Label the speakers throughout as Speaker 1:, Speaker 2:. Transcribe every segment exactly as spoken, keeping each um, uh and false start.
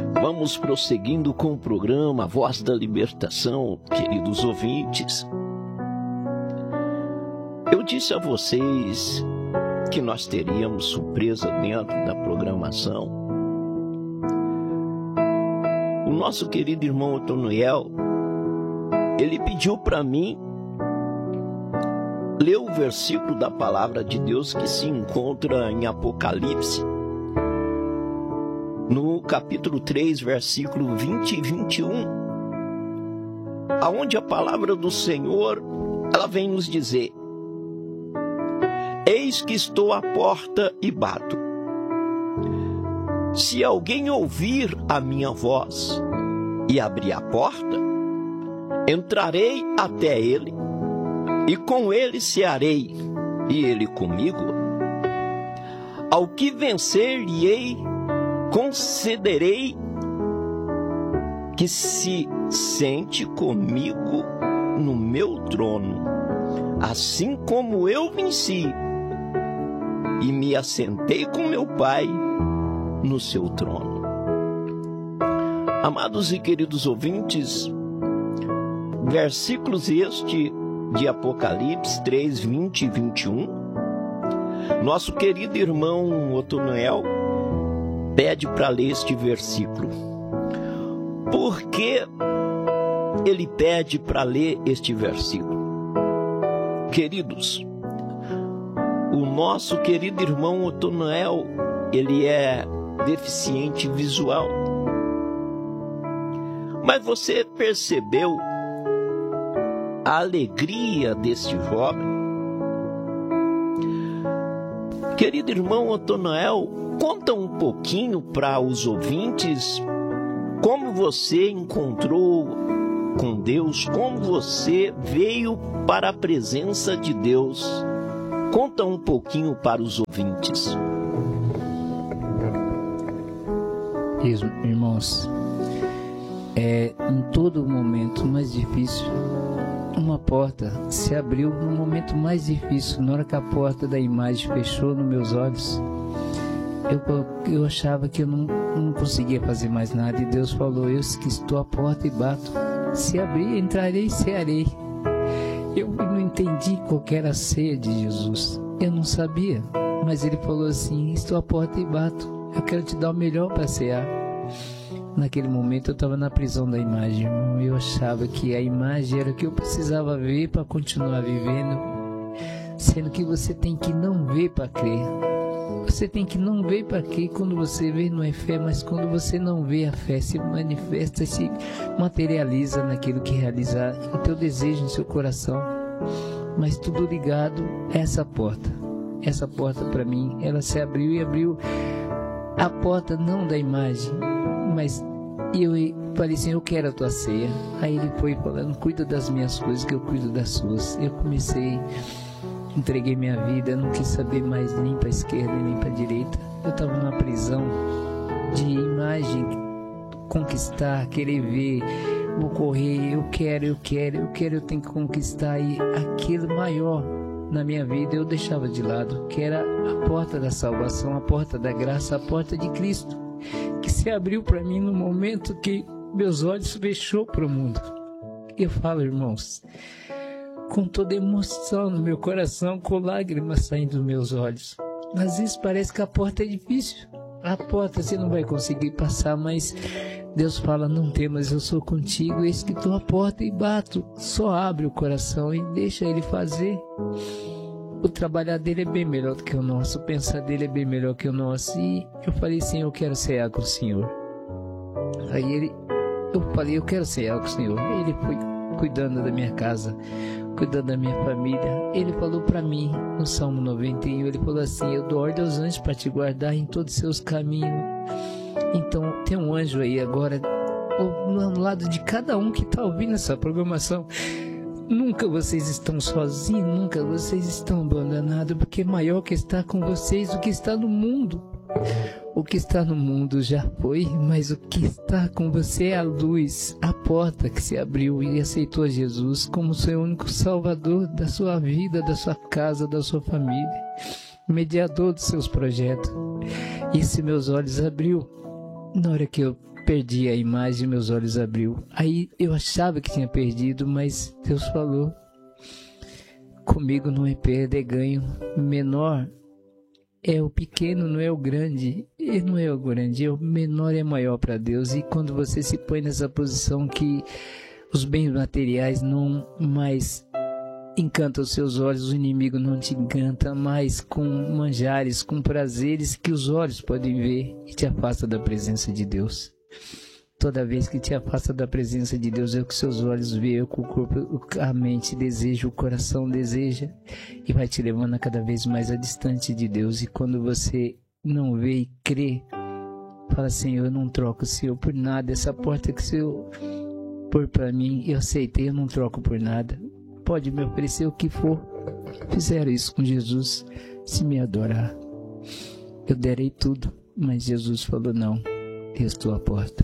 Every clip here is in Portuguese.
Speaker 1: Vamos prosseguindo com o programa Voz da Libertação, queridos ouvintes. Eu disse a vocês que nós teríamos surpresa dentro da programação. O nosso querido irmão Otoniel, ele pediu para mim ler o versículo da palavra de Deus que se encontra em Apocalipse, no capítulo três, versículo vinte e vinte e um, aonde a palavra do Senhor, ela vem nos dizer: eis que estou à porta e bato. Se alguém ouvir a minha voz e abrir a porta, entrarei até ele, e com ele cearei, e ele comigo. Ao que vencer-lhe-ei, concederei que se sente comigo no meu trono, assim como eu venci e me assentei com meu Pai no seu trono. Amados e queridos ouvintes, versículos este de Apocalipse três, vinte e vinte e um, nosso querido irmão Otoniel pede para ler este versículo. Por que ele pede para ler este versículo? Queridos, o nosso querido irmão Otoniel, ele é deficiente visual. Mas você percebeu a alegria deste jovem? Querido irmão Otoniel, conta um pouquinho para os ouvintes como você encontrou com Deus, como você veio para a presença de Deus. Conta um pouquinho para os ouvintes.
Speaker 2: Irmãos, é, em todo momento mais difícil, uma porta se abriu no momento mais difícil. Na hora que a porta da imagem fechou nos meus olhos, eu, eu achava que eu não, não conseguia fazer mais nada, e Deus falou: eu que estou à porta e bato, se abrir, entrarei e cearei. Eu não entendi qual era a ceia de Jesus, eu não sabia, mas ele falou assim: estou à porta e bato, eu quero te dar o melhor para cear. Naquele momento eu estava na prisão da imagem, irmão. Eu achava que a imagem era o que eu precisava ver para continuar vivendo, sendo que você tem que não ver para crer. Você tem que não ver para crer. Quando você vê, não é fé, mas quando você não vê, a fé se manifesta e se materializa naquilo que realizar o teu desejo no seu coração. Mas tudo ligado a essa porta. Essa porta, para mim, ela se abriu e abriu a porta não da imagem, mas eu falei assim: eu quero a tua ceia. Aí ele foi falando: cuida das minhas coisas que eu cuido das suas. Eu comecei, entreguei minha vida, não quis saber mais nem para a esquerda nem para a direita. Eu estava numa prisão de imagem, conquistar, querer ver, vou correr, eu quero, eu quero, eu quero, eu tenho que conquistar. E aquilo maior na minha vida eu deixava de lado, que era a porta da salvação, a porta da graça, a porta de Cristo, que se abriu para mim no momento que meus olhos fechou para o mundo. Eu falo, irmãos, com toda emoção no meu coração, com lágrimas saindo dos meus olhos. Às vezes parece que a porta é difícil, a porta você não vai conseguir passar, mas Deus fala: não temas, eu sou contigo, eis que estou à porta e bato. Só abre o coração e deixa Ele fazer. O trabalhar dele é bem melhor do que o nosso, o pensar dele é bem melhor que o nosso. E eu falei assim: eu quero cear com o Senhor. Aí ele, eu falei: eu quero cear com o Senhor. Ele foi cuidando da minha casa, cuidando da minha família. Ele falou para mim no Salmo noventa e um, ele falou assim: eu dou ordem aos anjos para te guardar em todos os seus caminhos. Então tem um anjo aí agora ao lado de cada um que está ouvindo essa programação. Nunca vocês estão sozinhos, nunca vocês estão abandonados, porque maior que está com vocês o que está no mundo. O que está no mundo já foi, mas o que está com você é a luz, a porta que se abriu e aceitou Jesus como seu único salvador da sua vida, da sua casa, da sua família, mediador dos seus projetos. E se meus olhos abriu, na hora que eu perdi a imagem, meus olhos abriu. Aí eu achava que tinha perdido, mas Deus falou: comigo não é perda, é ganho. Menor é o pequeno, não é o grande. E não é o grande, é o menor é maior para Deus. E quando você se põe nessa posição que os bens materiais não mais encantam os seus olhos, o inimigo não te encanta mais com manjares, com prazeres que os olhos podem ver, e te afasta da presença de Deus. Toda vez que te afasta da presença de Deus, é o que seus olhos veem, é o que o corpo, a mente deseja, o coração deseja, e vai te levando a cada vez mais a distante de Deus. E quando você não vê e crê, fala: Senhor, eu não troco o Senhor por nada. Essa porta que o Senhor pôr para mim, eu aceitei, eu não troco por nada. Pode me oferecer o que for. Fizeram isso com Jesus. Se me adorar, eu darei tudo. Mas Jesus falou: não, eu estou à porta.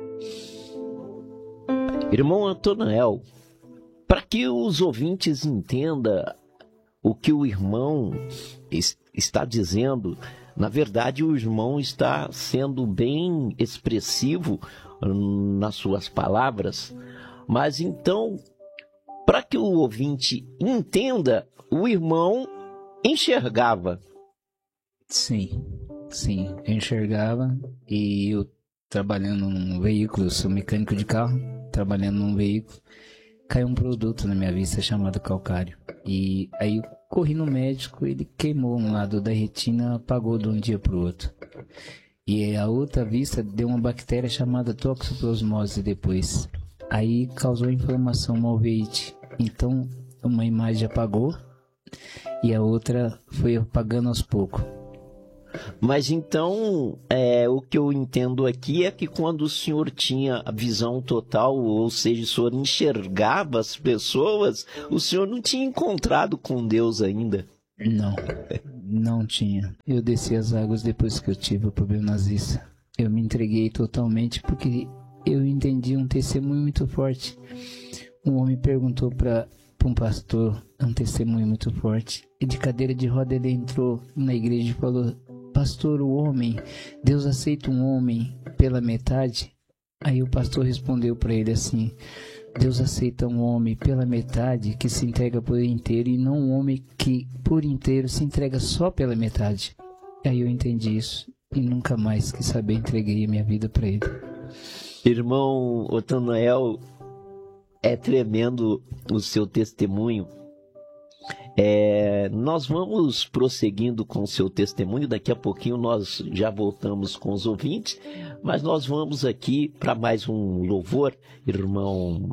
Speaker 1: Irmão Antoniel, para que os ouvintes entendam o que o irmão está dizendo, na verdade o irmão está sendo bem expressivo nas suas palavras, mas então, para que o ouvinte entenda, o irmão enxergava.
Speaker 2: Sim, sim, eu enxergava, e eu trabalhando num veículo, eu sou mecânico de carro, trabalhando num veículo, caiu um produto na minha vista chamado calcário. E aí eu corri no médico, ele queimou um lado da retina, apagou de um dia para o outro. E a outra vista deu uma bactéria chamada toxoplasmose depois. Aí causou inflamação no alveite. Então uma imagem apagou e a outra foi apagando aos poucos.
Speaker 1: Mas então, é, o que eu entendo aqui é que quando o senhor tinha a visão total, ou seja, o senhor enxergava as pessoas, o senhor não tinha encontrado com Deus ainda.
Speaker 2: Não, não tinha. Eu desci as águas depois que eu tive o problema nas vistas. Eu me entreguei totalmente porque eu entendi um testemunho muito forte. Um homem perguntou para um pastor, um testemunho muito forte, e de cadeira de roda ele entrou na igreja e falou: pastor, o homem, Deus aceita um homem pela metade? Aí o pastor respondeu para ele assim: Deus aceita um homem pela metade que se entrega por inteiro, e não um homem que por inteiro se entrega só pela metade. Aí eu entendi isso e nunca mais quis saber, entreguei a minha vida para ele.
Speaker 1: Irmão Antoniel, é tremendo o seu testemunho. É, nós vamos prosseguindo com o seu testemunho. Daqui a pouquinho nós já voltamos com os ouvintes, mas nós vamos aqui para mais um louvor, irmão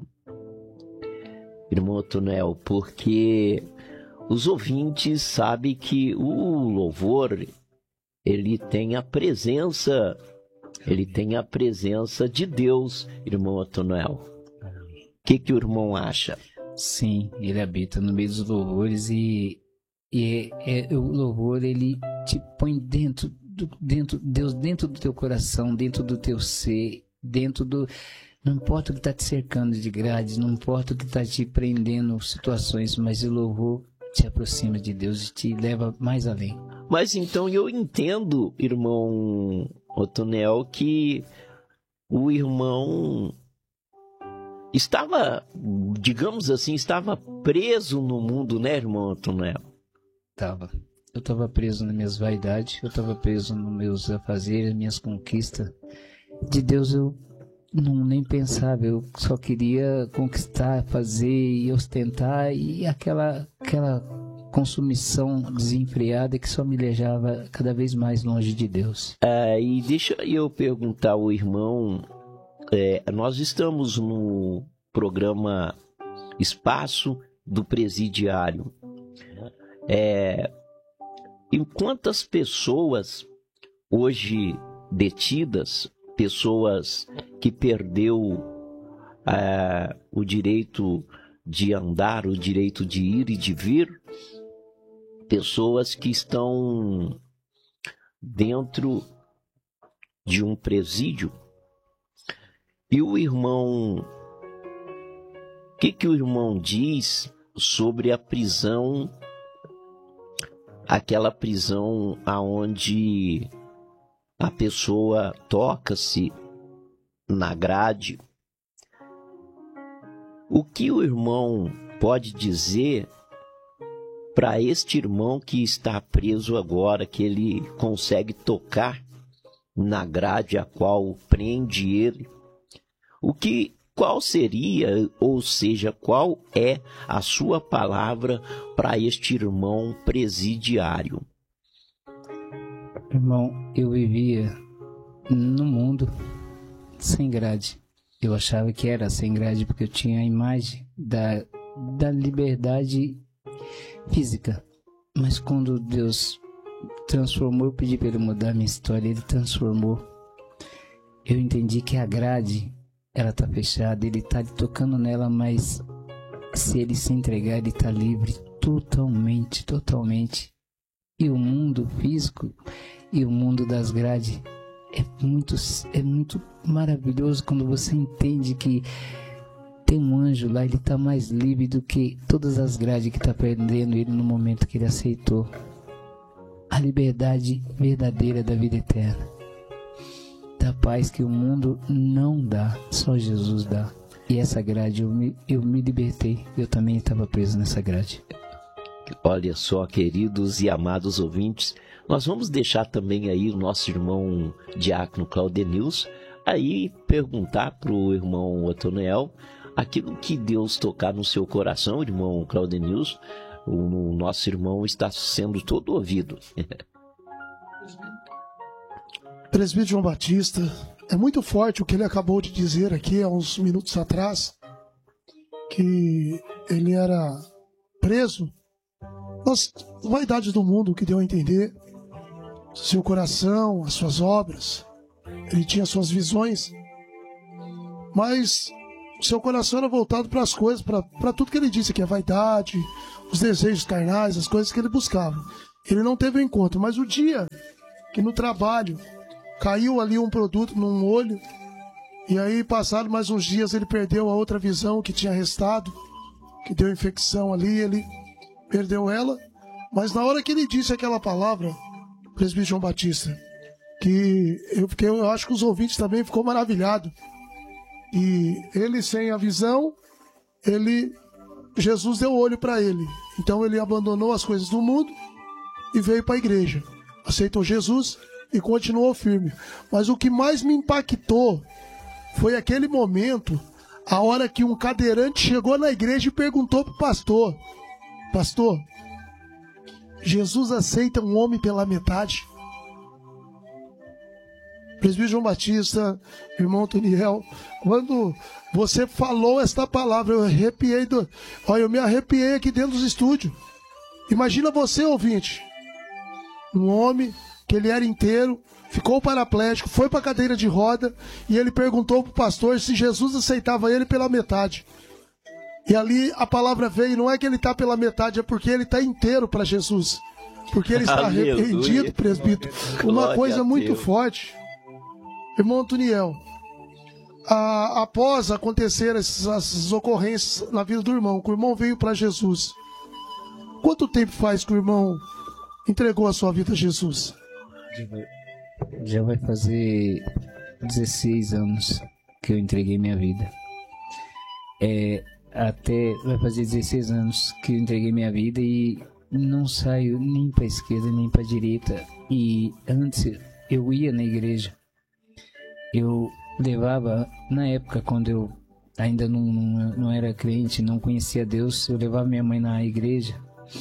Speaker 1: irmão Antoniel, porque os ouvintes sabem que o louvor, ele tem a presença, ele tem a presença de Deus, irmão Antoniel. O que, que o irmão acha?
Speaker 2: Sim, ele habita no meio dos louvores, e, e é, é, o louvor, ele te põe dentro, do, dentro, Deus dentro do teu coração, dentro do teu ser, dentro do... Não importa o que está te cercando de grades, não importa o que está te prendendo situações, mas o louvor te aproxima de Deus e te leva mais além.
Speaker 1: Mas então eu entendo, irmão Antoniel, que o irmão estava, digamos assim, estava preso no mundo, né, irmão Antoniel?
Speaker 2: Estava. Eu estava preso nas minhas vaidades, eu estava preso nos meus afazeres, minhas conquistas. De Deus eu não nem pensava, eu só queria conquistar, fazer e ostentar, e aquela, aquela consumição desenfreada que só me levava cada vez mais longe de Deus.
Speaker 1: É, e deixa eu perguntar ao irmão, é, nós estamos no programa Espaço do Presidiário. É, em quantas pessoas hoje detidas, pessoas que perdeu é, o direito de andar, o direito de ir e de vir, pessoas que estão dentro de um presídio, e o irmão, o que, que o irmão diz sobre a prisão, aquela prisão aonde a pessoa toca-se na grade, o que o irmão pode dizer para este irmão que está preso agora, que ele consegue tocar na grade a qual prende ele? O que, qual seria, ou seja, qual é a sua palavra para este irmão presidiário?
Speaker 2: Irmão, eu vivia no mundo sem grade. Eu achava que era sem grade porque eu tinha a imagem da, da liberdade física. Mas quando Deus transformou, eu pedi para Ele mudar a minha história, Ele transformou. Eu entendi que a grade, ela está fechada, Ele está tocando nela, mas se Ele se entregar, Ele está livre totalmente, totalmente. E o mundo físico e o mundo das grades é muito, é muito maravilhoso quando você entende que tem um anjo lá, ele está mais livre do que todas as grades que está prendendo ele no momento que ele aceitou a liberdade verdadeira da vida eterna, da paz que o mundo não dá, só Jesus dá. E essa grade eu me, eu me libertei, eu também estava preso nessa grade.
Speaker 1: Olha só, queridos e amados ouvintes, nós vamos deixar também aí o nosso irmão Diácono Claudenilson aí perguntar para o irmão Otoniel aquilo que Deus tocar no seu coração, irmão Claudenilson. O nosso irmão está sendo todo ouvido.
Speaker 3: Presbítero João Batista, é muito forte o que ele acabou de dizer aqui há uns minutos atrás, que ele era preso nas vaidades do mundo, o que deu a entender, seu coração, as suas obras, ele tinha suas visões, mas seu coração era voltado para as coisas, para tudo que ele disse, que é vaidade, os desejos carnais, as coisas que ele buscava. Ele não teve o encontro, mas o dia que no trabalho caiu ali um produto num olho, e aí passado mais uns dias ele perdeu a outra visão que tinha restado, que deu infecção ali, ele perdeu ela, mas na hora que ele disse aquela palavra, presbítero João Batista, que eu fiquei, eu acho que os ouvintes também ficou maravilhado. E ele sem a visão, ele, Jesus deu olho para ele. Então ele abandonou as coisas do mundo e veio para a igreja. Aceitou Jesus e continuou firme. Mas o que mais me impactou foi aquele momento, a hora que um cadeirante chegou na igreja e perguntou para o pastor: Pastor, Jesus aceita um homem pela metade? Presbítero João Batista, irmão Toniel, quando você falou esta palavra, eu arrepiei, do... Olha, eu me arrepiei aqui dentro dos estúdios. Imagina você, ouvinte, um homem que ele era inteiro, ficou paraplégico, foi para a cadeira de roda e ele perguntou para o pastor se Jesus aceitava ele pela metade. E ali a palavra veio, não é que ele está pela metade, é porque ele está inteiro para Jesus. Porque ele está
Speaker 1: Aleluia.
Speaker 3: arrependido, presbítero. Uma
Speaker 1: Glória
Speaker 3: coisa
Speaker 1: a
Speaker 3: muito
Speaker 1: Deus.
Speaker 3: forte. Irmão Antoniel, a, após acontecer essas, essas ocorrências na vida do irmão, que o irmão veio para Jesus, quanto tempo faz que o irmão entregou a sua vida a Jesus?
Speaker 2: Já vai, já vai fazer dezesseis anos que eu entreguei minha vida. É, até vai fazer dezesseis anos que eu entreguei minha vida e não saio nem para a esquerda nem para a direita. E antes eu ia na igreja. Eu levava, na época quando eu ainda não, não, não era crente, não conhecia Deus, eu levava minha mãe na igreja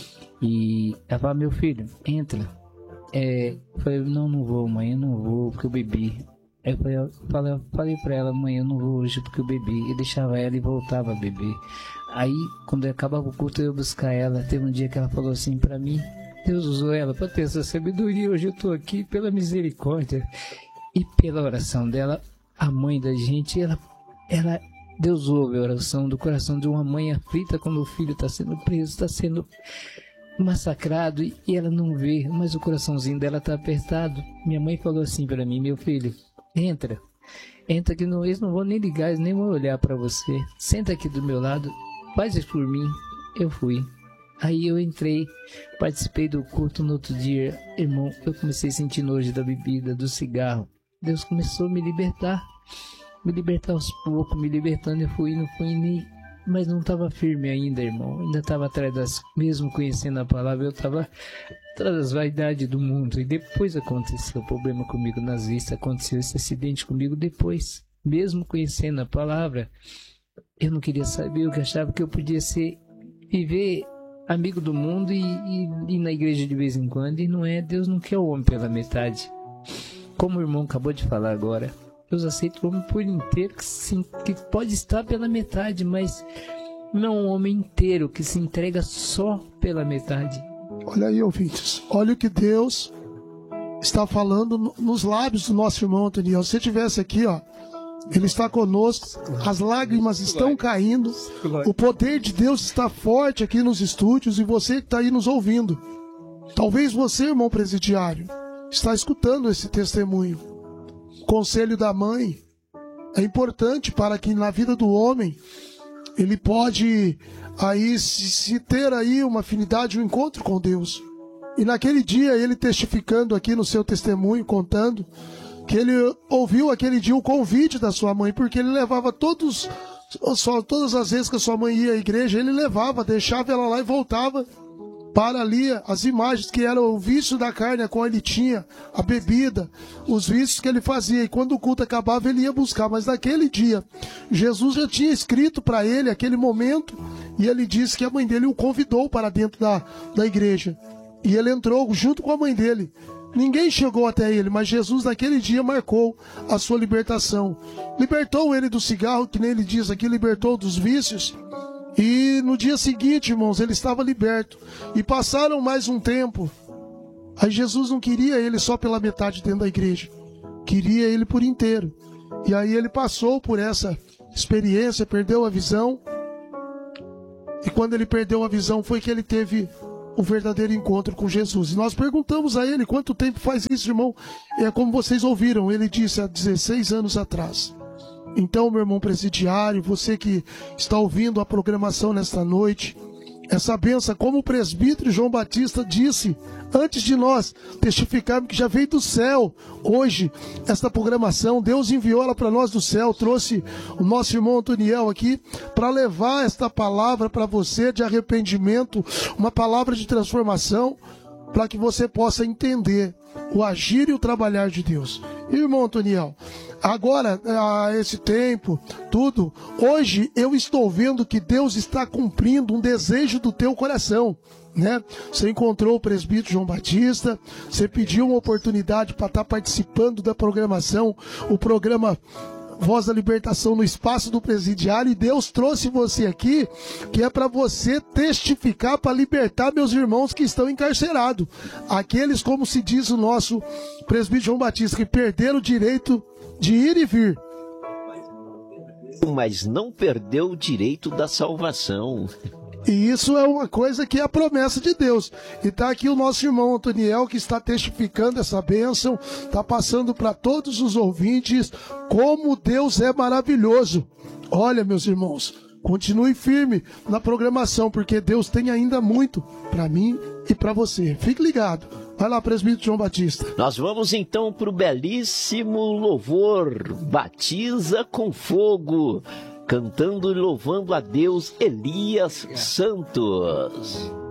Speaker 2: e ela falava: meu filho, entra. É, eu falei: não, não vou, mãe, eu não vou porque eu bebi. Aí eu falei, eu falei, eu falei pra ela: mãe, eu não vou hoje porque eu bebi. Eu deixava ela e voltava a beber. Aí, quando acabava o culto, eu ia buscar ela. Teve um dia que ela falou assim pra mim: Deus usou ela para ter essa sabedoria, hoje eu tô aqui pela misericórdia. E pela oração dela, a mãe da gente, ela, ela, Deus ouve a oração do coração de uma mãe aflita quando o filho está sendo preso, está sendo massacrado e, e ela não vê, mas o coraçãozinho dela está apertado. Minha mãe falou assim para mim: meu filho, entra, entra que não, eles não vão nem ligar, eles nem vão olhar para você, senta aqui do meu lado, faz isso por mim. Eu fui. Aí eu entrei, participei do culto. No outro dia, irmão, eu comecei a sentir nojo da bebida, do cigarro. Deus começou a me libertar. me libertar aos poucos, me libertando, eu fui indo, fui indo, mas não estava firme ainda, irmão. Ainda estava atrás das, mesmo conhecendo a palavra, eu estava atrás das vaidades do mundo. E depois aconteceu o problema comigo nas vistas, aconteceu esse acidente comigo depois. Mesmo conhecendo a palavra, eu não queria saber, eu achava que eu podia ser, viver amigo do mundo e, e ir na igreja de vez em quando, e não é, Deus não quer o homem pela metade. Como o irmão acabou de falar agora, Deus aceita o homem por inteiro, que, sim, que pode estar pela metade, mas não um homem inteiro que se entrega só pela metade.
Speaker 3: Olha aí, ouvintes, olha o que Deus está falando no, nos lábios do nosso irmão Antoniel. Se você estivesse aqui, ó, ele está conosco, as lágrimas estão caindo, o poder de Deus está forte aqui nos estúdios, e você que está aí nos ouvindo, talvez você, irmão presidiário, está escutando esse testemunho. O conselho da mãe é importante para que na vida do homem ele pode aí se, se ter aí uma afinidade, um encontro com Deus. E naquele dia ele testificando aqui no seu testemunho, contando que ele ouviu aquele dia o convite da sua mãe, porque ele levava todos, só, todas as vezes que a sua mãe ia à igreja, ele levava, deixava ela lá e voltava para ali as imagens que eram o vício da carne a qual ele tinha, a bebida, os vícios que ele fazia, e quando o culto acabava ele ia buscar. Mas naquele dia Jesus já tinha escrito para ele aquele momento, e ele disse que a mãe dele o convidou para dentro da, da igreja, e ele entrou junto com a mãe dele. Ninguém chegou até ele, mas Jesus naquele dia marcou a sua libertação. Libertou ele do cigarro, que nem ele diz aqui, libertou dos vícios. E no dia seguinte, irmãos, ele estava liberto. E passaram mais um tempo. Aí Jesus não queria ele só pela metade dentro da igreja. Queria ele por inteiro. E aí ele passou por essa experiência, perdeu a visão. E quando ele perdeu a visão foi que ele teve o verdadeiro encontro com Jesus. E nós perguntamos a ele quanto tempo faz isso, irmão. É como vocês ouviram, ele disse há dezesseis anos atrás. Então, meu irmão presidiário, você que está ouvindo a programação nesta noite, essa benção, como o presbítero João Batista disse, antes de nós testificarmos que já veio do céu, hoje, esta programação, Deus enviou ela para nós do céu, trouxe o nosso irmão Antoniel aqui, para levar esta palavra para você de arrependimento, uma palavra de transformação, para que você possa entender o agir e o trabalhar de Deus. Irmão Antoniel, agora, a esse tempo, tudo, hoje eu estou vendo que Deus está cumprindo um desejo do teu coração, né? Você encontrou o presbítero João Batista, você pediu uma oportunidade para estar participando da programação, o programa Voz da Libertação no espaço do presidiário, e Deus trouxe você aqui, que é para você testificar, para libertar meus irmãos que estão encarcerados. Aqueles, como se diz o nosso presbítero João Batista, que perderam o direito de ir e vir.
Speaker 1: Mas não perdeu o direito da salvação.
Speaker 3: E isso é uma coisa que é a promessa de Deus. E está aqui o nosso irmão Antoniel, que está testificando essa bênção, está passando para todos os ouvintes como Deus é maravilhoso. Olha, meus irmãos, continue firme na programação, porque Deus tem ainda muito para mim e para você. Fique ligado. Vai lá, presbítero João Batista.
Speaker 1: Nós vamos então para o belíssimo louvor Batiza com Fogo, cantando e louvando a Deus, Elias Santos.